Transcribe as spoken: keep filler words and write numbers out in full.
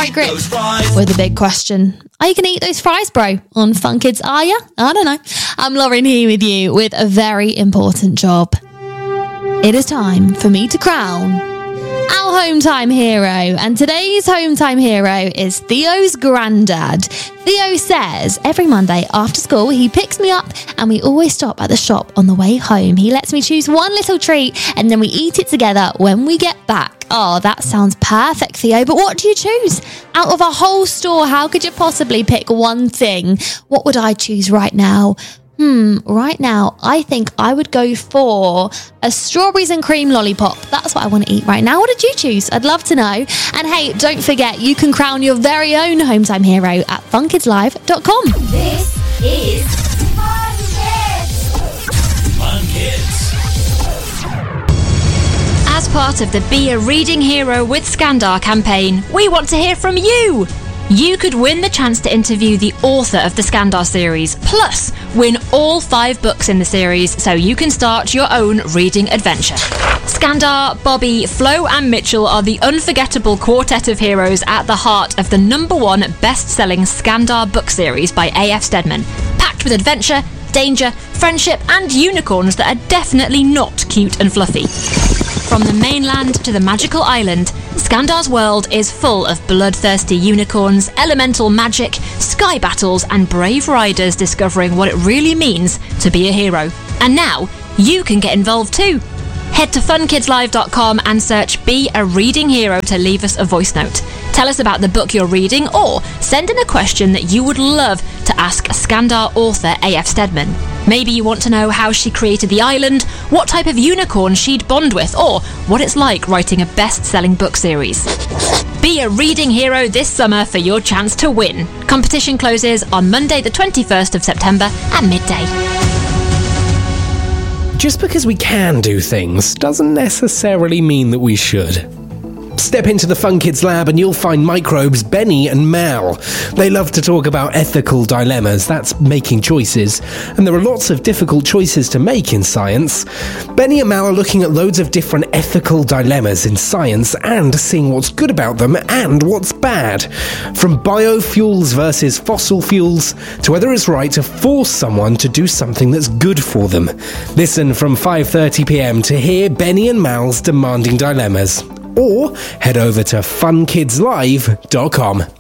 tight grip with a big question. Are you going to eat those fries, bro? On Fun Kids, are you? I don't know. I'm Lauren here with you with a very important job. It is time for me to crown our home time hero, and today's home time hero is Theo's granddad. Theo says every Monday after school he picks me up and we always stop at the shop on the way home. He lets me choose one little treat and then we eat it together when we get back. Oh, that sounds perfect, Theo, but what do you choose? Out of a whole store, how could you possibly pick one thing? What would I choose right now? Hmm, right now, I think I would go for a strawberries and cream lollipop. That's what I want to eat right now. What did you choose? I'd love to know. And hey, don't forget, you can crown your very own home time hero at fun kids live dot com. This is Fun Kids. Fun Kids. As part of the Be a Reading Hero with Scandar campaign, we want to hear from you. You could win the chance to interview the author of the Scandar series, plus win all five books in the series so you can start your own reading adventure. Scandar, Bobby, Flo and Mitchell are the unforgettable quartet of heroes at the heart of the number one best-selling Scandar book series by A F Steadman, packed with adventure, danger, friendship and unicorns that are definitely not cute and fluffy. From the mainland to the magical island, Scandar's world is full of bloodthirsty unicorns, elemental magic, sky battles, and brave riders discovering what it really means to be a hero. And now, you can get involved too. Head to fun kids live dot com and search Be a Reading Hero to leave us a voice note. Tell us about the book you're reading or send in a question that you would love to ask Scandar author A F Steadman. Maybe you want to know how she created the island, what type of unicorn she'd bond with, or what it's like writing a best-selling book series. Be a reading hero this summer for your chance to win. Competition closes on Monday the twenty-first of September at midday. Just because we can do things doesn't necessarily mean that we should. Step into the Fun Kids lab and you'll find microbes Benny and Mal. They love to talk about ethical dilemmas, that's making choices, and there are lots of difficult choices to make in science. Benny and Mal are looking at loads of different ethical dilemmas in science and seeing what's good about them and what's bad. From biofuels versus fossil fuels to whether it's right to force someone to do something that's good for them. Listen from five thirty p.m. to hear Benny and Mal's demanding dilemmas. Or head over to fun kids live dot com.